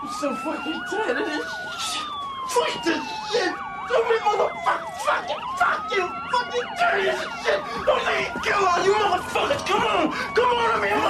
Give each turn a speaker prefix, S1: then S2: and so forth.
S1: I'm so fucking tired of this shit. Fuck this shit. So many fuck you. Fucking dirty as shit. Don't let me kill all you motherfuckers. Come on. Come on, I'm here.